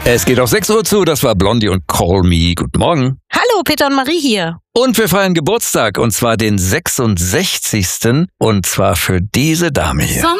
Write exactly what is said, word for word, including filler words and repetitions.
Es geht auf sechs Uhr zu, das war Blondie und Call Me. Guten Morgen. Hallo, Peter und Marie hier. Und wir feiern Geburtstag, und zwar den sechsundsechzigsten Und zwar für diese Dame hier.